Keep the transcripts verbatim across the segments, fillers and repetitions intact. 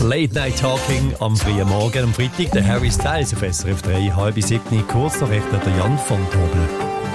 Late Night Talking am frühen Morgen, am Freitag. Der Harry Styles auf S R F drei, halb sieben, kurz noch recht der Jan von Tobel.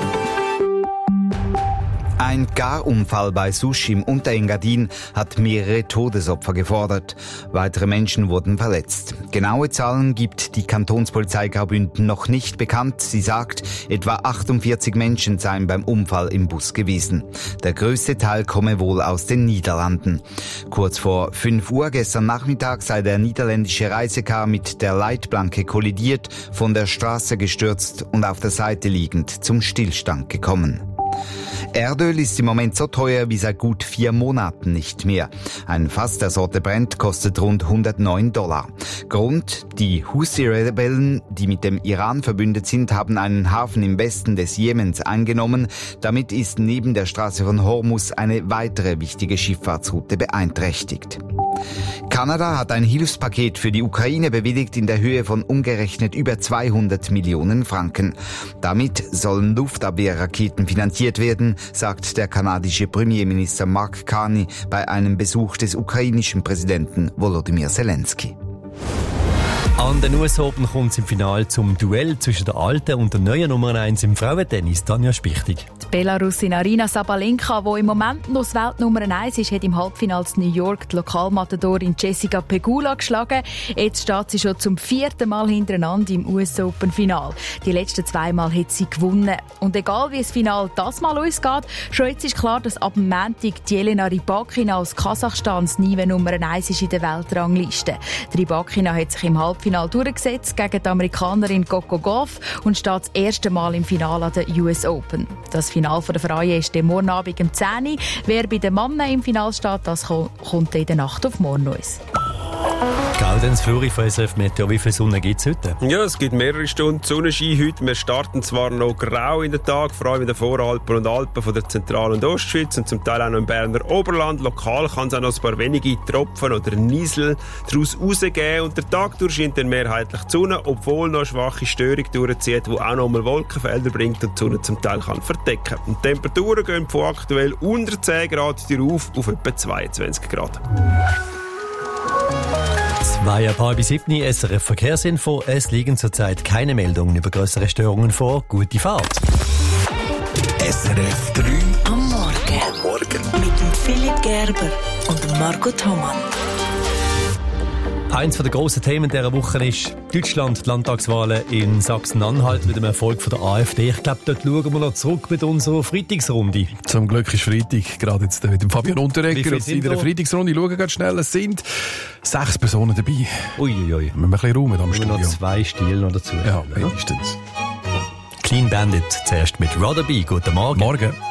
Ein Garunfall bei Susch im Unterengadin hat mehrere Todesopfer gefordert. Weitere Menschen wurden verletzt. Genaue Zahlen gibt die Kantonspolizei Graubünden noch nicht bekannt. Sie sagt, etwa achtundvierzig Menschen seien beim Unfall im Bus gewesen. Der größte Teil komme wohl aus den Niederlanden. Kurz vor fünf Uhr gestern Nachmittag sei der niederländische Reisekar mit der Leitplanke kollidiert, von der Straße gestürzt und auf der Seite liegend zum Stillstand gekommen. Erdöl ist im Moment so teuer wie seit gut vier Monaten nicht mehr. Ein Fass der Sorte Brent kostet rund hundertneun Dollar. Grund: die Houthi-Rebellen, die mit dem Iran verbündet sind, haben einen Hafen im Westen des Jemens eingenommen. Damit ist neben der Straße von Hormuz eine weitere wichtige Schifffahrtsroute beeinträchtigt. Kanada hat ein Hilfspaket für die Ukraine bewilligt in der Höhe von umgerechnet über zweihundert Millionen Franken. Damit sollen Luftabwehrraketen finanziert werden, sagt der kanadische Premierminister Mark Carney bei einem Besuch des ukrainischen Präsidenten Volodymyr Zelensky. An den U S Open kommt es im Finale zum Duell zwischen der alten und der neuen Nummer eins im Frauentennis, Tanja Spichtig. Die Belarusin Arina Sabalenka, die im Moment noch das Weltnummer eins ist, hat im Halbfinale in New York die Lokalmatadorin Jessica Pegula geschlagen. Jetzt steht sie schon zum vierten Mal hintereinander im U S Open-Final. Die letzten zwei Mal hat sie gewonnen. Und egal wie das Finale das Mal ausgeht, schon jetzt ist klar, dass ab dem Montag die Jelena Rybakina aus Kasachstan das Nive Nummer eins ist in der Weltrangliste. Die Rybakina hat sich im Halbfinale durchgesetzt gegen die Amerikanerin Coco Gauff und steht das erste Mal im Finale an der U S Open. Das Finale der Frauen ist am morgen Abend um zehn Uhr. Wer bei den Männern im Finale steht, das kommt in der Nacht auf morgen uns. Gaudenz Fluri von S R F Meteo. Wie viel Sonne gibt es heute? Ja, es gibt mehrere Stunden Sonnenschein heute. Wir starten zwar noch grau in den Tag, vor allem in den Voralpen und Alpen von der Zentral- und Ostschweiz und zum Teil auch noch im Berner Oberland. Lokal kann es auch noch ein paar wenige Tropfen oder Niesel daraus rausgeben. Und der Tag durch scheint dann mehrheitlich die Sonne, obwohl noch eine schwache Störung durchzieht, die auch noch mal Wolkenfelder bringt und die Sonne zum Teil kann verdecken. Und die Temperaturen gehen von aktuell unter zehn Grad auf auf etwa zweiundzwanzig Grad. Zwei ab halb sieben, S R F Verkehrsinfo. Es liegen zurzeit keine Meldungen über größere Störungen vor. Gute Fahrt. S R F drei am Morgen. Am Morgen. Mit dem Philipp Gerber und Marco Thomann. Eins der grossen Themen dieser Woche ist Deutschland, die Landtagswahlen in Sachsen-Anhalt mit dem Erfolg von der AfD. Ich glaube, dort schauen wir noch zurück mit unserer Freitagsrunde. Zum Glück ist Freitag, gerade jetzt mit dem Fabian Unterreger und in der Freitagsrunde. Schauen ganz schnell, es sind sechs Personen dabei. Uiuiui. Wir müssen ein bisschen räumen am Studio. noch zwei Stile noch dazu. Ja, mindestens. Clean Bandit zuerst mit Rotherby. Guten Morgen. Morgen.